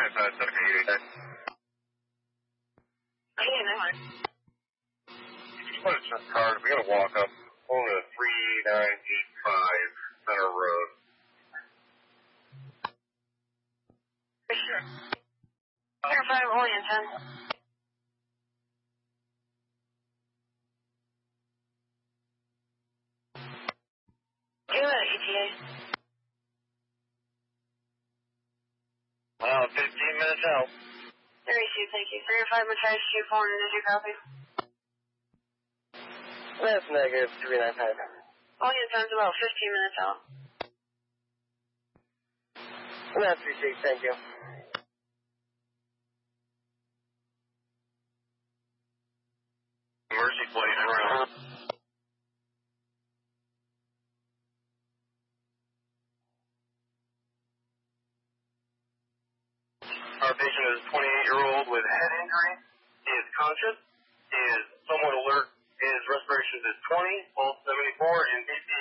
395, 7889. Hey, no worries. What is this card? We gotta walk up over to 3985 Center Road. For sure. Here, 5 Williamson. Do it, ETA. 15 minutes out. 32, thank you. 305 Matthias 24, did you copy? That's negative 395. Williamson's about 15 minutes out. That's 36, thank you. Mercy plate around. Our patient is a 28-year-old with head injury. He is conscious. He is somewhat alert. His respiration is 20, pulse 74, and BP